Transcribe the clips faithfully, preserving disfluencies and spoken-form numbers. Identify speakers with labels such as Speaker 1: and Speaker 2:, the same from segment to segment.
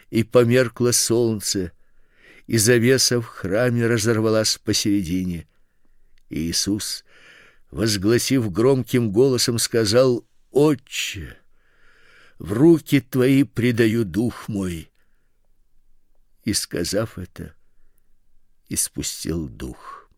Speaker 1: и померкло солнце, и завеса в храме разорвалась посередине. И Иисус, возгласив громким голосом, сказал: «Отче, в руки Твои предаю дух мой». И, сказав это, испустил дух.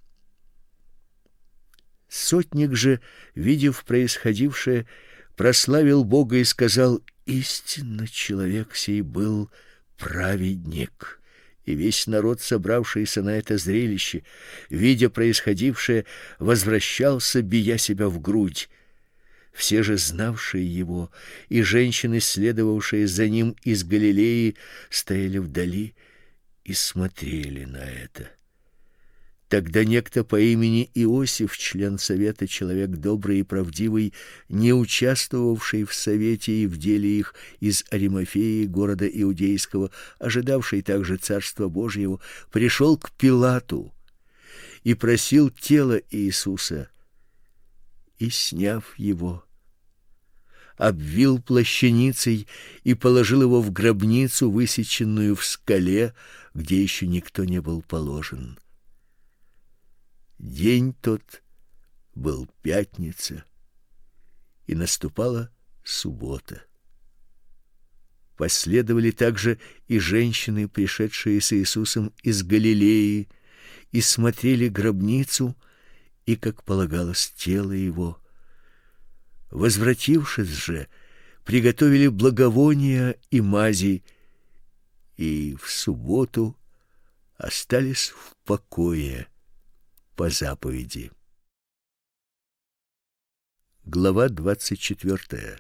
Speaker 1: Сотник же, видев происходившее, прославил Бога и сказал: «Истинно человек сей был праведник». И весь народ, собравшийся на это зрелище, видя происходившее, возвращался, бия себя в грудь. Все же знавшие его и женщины, следовавшие за ним из Галилеи, стояли вдали и смотрели на это. Тогда некто по имени Иосиф, член совета, человек добрый и правдивый, не участвовавший в совете и в деле их, из Аримафеи, города иудейского, ожидавший также царства Божьего, пришел к Пилату и просил тело Иисуса, и, сняв его, обвил плащаницей и положил его в гробницу, высеченную в скале, где еще никто не был положен. День тот был пятница, и наступала суббота. Последовали также и женщины, пришедшие с Иисусом из Галилеи, и смотрели гробницу и, как полагалось, тело его. Возвратившись же, приготовили благовония и мази, и в субботу остались в покое по заповеди. Глава двадцать четвёртая.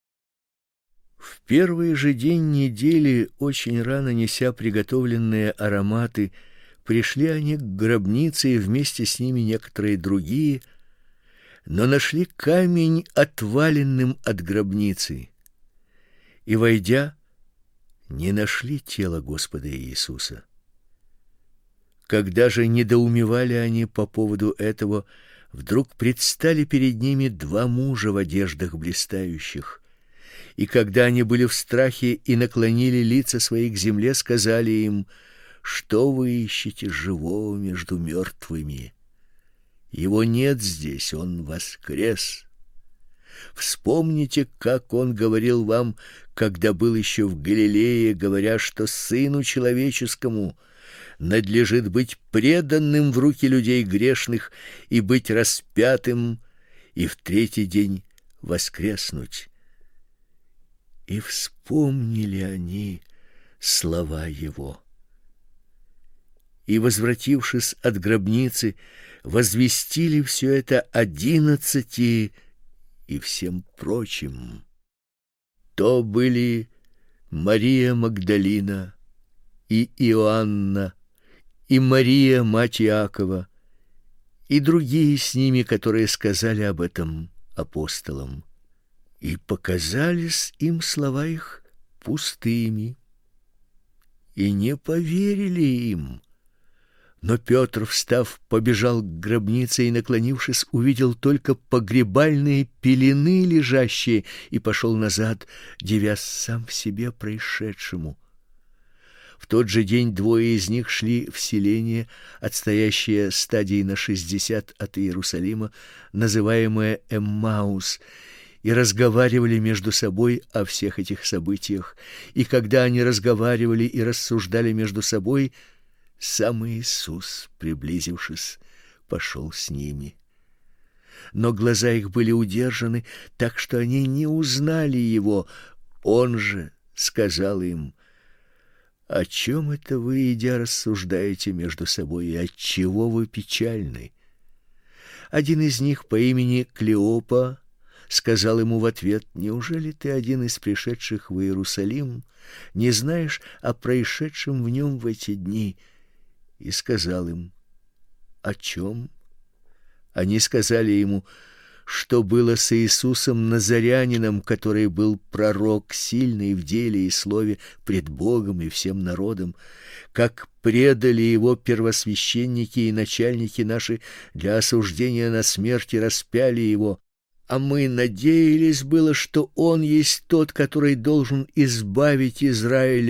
Speaker 1: В первый же день недели, очень рано неся приготовленные ароматы, пришли они к гробнице, и вместе с ними некоторые другие, но нашли камень отваленным от гробницы, и, войдя, не нашли тела Господа Иисуса. Когда же недоумевали они по поводу этого, вдруг предстали перед ними два мужа в одеждах блистающих. И когда они были в страхе и наклонили лица свои к земле, сказали им: «Что вы ищете живого между мертвыми? Его нет здесь, он воскрес. Вспомните, как он говорил вам, когда был еще в Галилее, говоря, что сыну человеческому надлежит быть преданным в руки людей грешных и быть распятым, и в третий день воскреснуть». И вспомнили они слова его. И, возвратившись от гробницы, возвестили все это одиннадцати и всем прочим. То были Мария Магдалина и Иоанна, и Мария, мать Иакова, и другие с ними, которые сказали об этом апостолам. И показались им слова их пустыми, и не поверили им. Но Петр, встав, побежал к гробнице и, наклонившись, увидел только погребальные пелены лежащие, и пошел назад, дивясь сам себе происшедшему. В тот же день двое из них шли в селение, отстоящее стадии на шестьдесят от Иерусалима, называемое Эммаус, и разговаривали между собой о всех этих событиях. И когда они разговаривали и рассуждали между собой, сам Иисус, приблизившись, пошел с ними. Но глаза их были удержаны, так что они не узнали его. Он же сказал им: «О чем это вы, идя, рассуждаете между собой, и отчего вы печальны?» Один из них по имени Клеопа сказал ему в ответ: «Неужели ты один из пришедших в Иерусалим не знаешь о происшедшем в нем в эти дни?» И сказал им: «О чем?» Они сказали ему: «Что было с Иисусом Назарянином, который был пророк, сильный в деле и слове пред Богом и всем народом, как предали его первосвященники и начальники наши для осуждения на смерть и распяли его. А мы надеялись было, что он есть тот, который должен избавить Израиль